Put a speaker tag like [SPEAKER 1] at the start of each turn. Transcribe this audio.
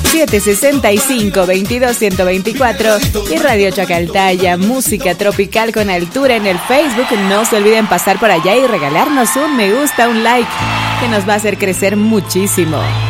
[SPEAKER 1] 765-22-124 y Radio Chacaltaya, música tropical con altura en el Facebook. No se olviden pasar por allá y regalarnos un me gusta, un like, que nos va a hacer crecer muchísimo.